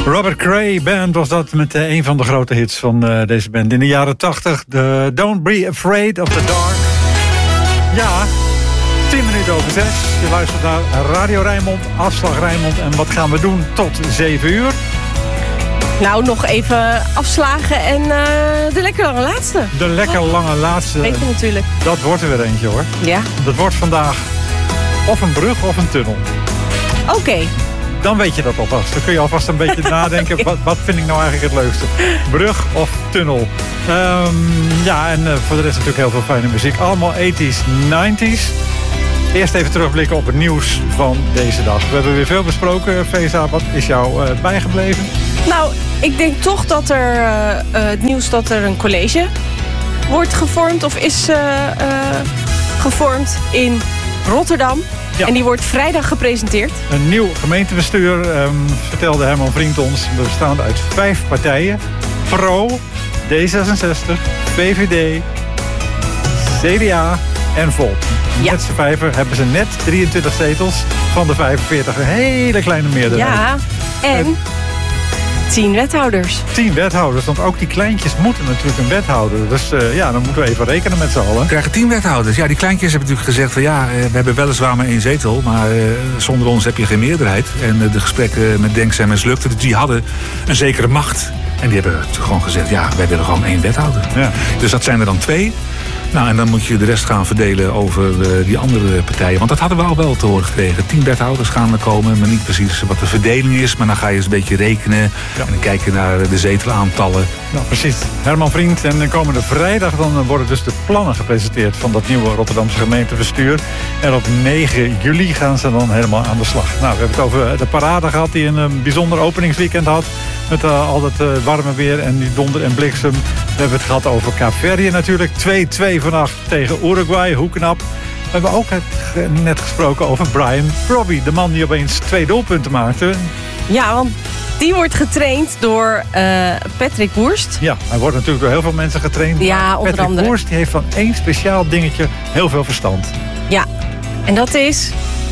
Robert Cray Band was dat met een van de grote hits van deze band in de jaren 80. De Don't Be Afraid of the Dark. Ja, 10 minuten over 6. Je luistert naar Radio Rijnmond, Afslag Rijnmond. En wat gaan we doen tot 7 uur? Nou, nog even afslagen en de lekker lange laatste. De lekker lange laatste. Weet je natuurlijk. Dat wordt er weer eentje hoor. Ja. Dat wordt vandaag of een brug of een tunnel. Oké. Dan weet je dat alvast. Dan kun je alvast een beetje nadenken. Wat vind ik nou eigenlijk het leukste? Brug of tunnel? Ja, en voor de rest natuurlijk heel veel fijne muziek. Allemaal 80s, 90s. Eerst even terugblikken op het nieuws van deze dag. We hebben weer veel besproken. Feza, wat is jou bijgebleven? Nou, ik denk toch dat er het nieuws dat er een college wordt gevormd of is gevormd in Rotterdam. Ja. En die wordt vrijdag gepresenteerd. Een nieuw gemeentebestuur, vertelde Herman Vriend ons. We bestaan uit 5 partijen. Pro, D66, VVD, CDA en Volt. Ja. Met z'n 5 hebben ze net 23 zetels van de 45. Een hele kleine meerderheid. Ja, en 10 wethouders. 10 wethouders, want ook die kleintjes moeten natuurlijk een wethouder. Dus ja, dan moeten we even rekenen met z'n allen. We krijgen 10 wethouders. Ja, die kleintjes hebben natuurlijk gezegd van ja, we hebben weliswaar maar 1 zetel, maar zonder ons heb je geen meerderheid. En de gesprekken met Denkse en mislukten, dus die hadden een zekere macht. En die hebben gewoon gezegd, ja, wij willen gewoon 1 wethouder. Ja. Dus dat zijn er dan 2. Nou, en dan moet je de rest gaan verdelen over die andere partijen. Want dat hadden we al wel te horen gekregen. 10 wethouders gaan er komen, maar niet precies wat de verdeling is. Maar dan ga je eens een beetje rekenen. Ja. En dan kijk je naar de zetelaantallen. Nou, precies. Herman Vriend. En de komende vrijdag dan worden dus de plannen gepresenteerd van dat nieuwe Rotterdamse gemeentebestuur. En op 9 juli gaan ze dan helemaal aan de slag. Nou, we hebben het over de parade gehad die een bijzonder openingsweekend had. Met al dat warme weer en die donder en bliksem. We hebben het gehad over Kaapverdië natuurlijk. 2-2 vannacht tegen Uruguay. Hoe knap. We hebben ook net gesproken over Brian Brobby. De man die opeens 2 doelpunten maakte. Ja, want die wordt getraind door Patrick Woerst. Ja, hij wordt natuurlijk door heel veel mensen getraind. Ja, onder Patrick andere. Woerst die heeft van 1 speciaal dingetje heel veel verstand. Ja, en dat is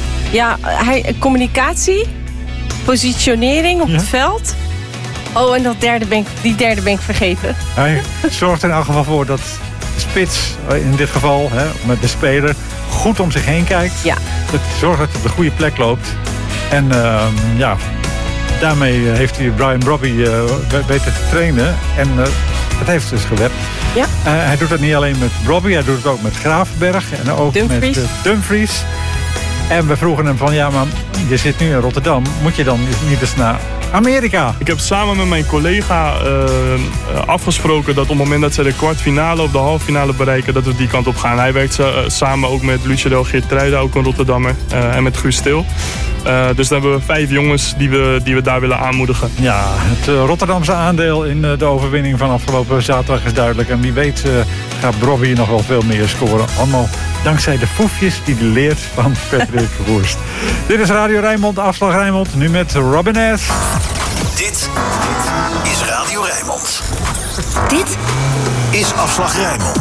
communicatie, positionering op het veld. Oh, en die derde ben ik vergeten. Hij zorgt er in elk geval voor dat de spits, in dit geval, met de speler, goed om zich heen kijkt. Ja. Dat zorgt dat hij op de goede plek loopt. En daarmee heeft hij Brian Brobby weten te trainen. En het heeft dus gewerkt. Ja. Hij doet het niet alleen met Brobby, hij doet het ook met Gravenberg en ook Dumfries. met Dumfries. En we vroegen hem van, ja, maar je zit nu in Rotterdam, moet je dan niet eens naar Amerika? Ik heb samen met mijn collega afgesproken dat op het moment dat ze de kwartfinale of de halffinale bereiken, dat we die kant op gaan. Hij werkt samen ook met Lucadel Geertruida, ook een Rotterdammer, en met Guus Stil. Dus dan hebben we 5 jongens die we daar willen aanmoedigen. Ja, het Rotterdamse aandeel in de overwinning van afgelopen zaterdag is duidelijk. En wie weet gaat Brobby nog wel veel meer scoren. Allemaal dankzij de foefjes die hij leert van Patrick Woerst. Dit is Radio Rijnmond, Afslag Rijnmond. Nu met Robin S. Dit is Radio Rijnmond. Dit is Afslag Rijnmond.